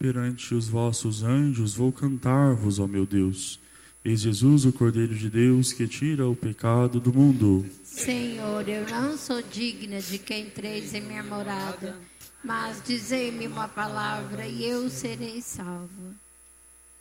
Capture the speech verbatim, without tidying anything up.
perante os vossos anjos vou cantar-vos, ó meu Deus. Eis Jesus, o Cordeiro de Deus, que tira o pecado do mundo. Senhor, eu não sou digna de que entreis em minha morada, mas dizei-me uma palavra e eu serei salvo.